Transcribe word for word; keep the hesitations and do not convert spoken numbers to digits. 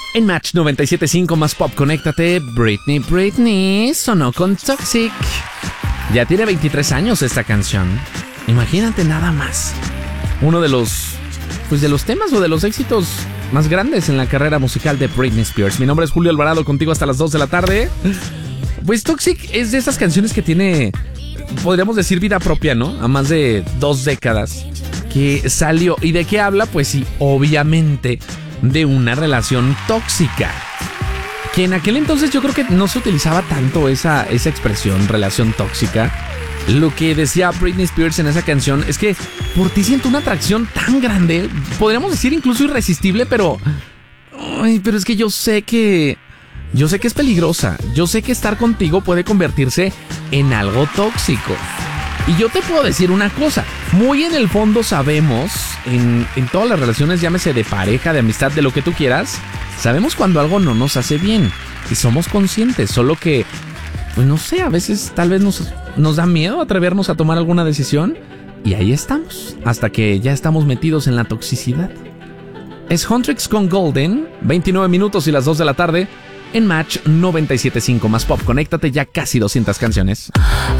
En Match noventa y siete punto cinco más pop, conéctate. Britney, Britney sonó con Toxic. Ya tiene veintitrés años esta canción. Imagínate nada más. Uno de los, pues de los temas o de los éxitos más grandes en la carrera musical de Britney Spears. Mi nombre es Julio Alvarado, contigo hasta las dos de la tarde. Pues Toxic es de esas canciones que tiene, podríamos decir, vida propia, ¿no? A más de dos décadas que salió. ¿Y de qué habla? Pues sí, obviamente de una relación tóxica. Que en aquel entonces yo creo que no se utilizaba tanto esa, esa expresión, relación tóxica. Lo que decía Britney Spears en esa canción es que por ti siento una atracción tan grande, podríamos decir incluso irresistible, pero... Ay, pero es que yo sé que... Yo sé que es peligrosa. Yo sé que estar contigo puede convertirse en algo tóxico. Y yo te puedo decir una cosa, muy en el fondo sabemos, en, en todas las relaciones, llámese de pareja, de amistad, de lo que tú quieras, sabemos cuando algo no nos hace bien y somos conscientes, solo que, pues no sé, a veces tal vez nos, nos da miedo atrevernos a tomar alguna decisión y ahí estamos, hasta que ya estamos metidos en la toxicidad. Es Huntrix con Golden, veintinueve minutos y las dos de la tarde, en Match noventa y siete punto cinco más pop. Conéctate, ya casi doscientas canciones.